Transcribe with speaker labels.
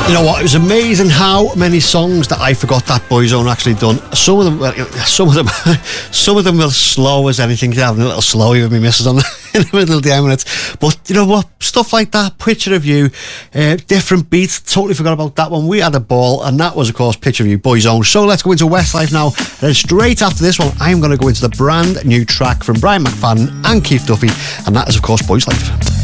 Speaker 1: You know what? It was amazing how many songs that I forgot that Boyzone actually done. Some of them were slow as anything. Having a little slowy with me misses on in the middle of the minutes. But you know what? Stuff like that. Picture of You, different beats. Totally forgot about that one. We had a ball, and that was, of course, Picture of You, Boyzone. So let's go into Westlife now. Then straight after this one, I'm going to go into the brand new track from Brian McFadden and Keith Duffy, and that is, of course, Boys Life.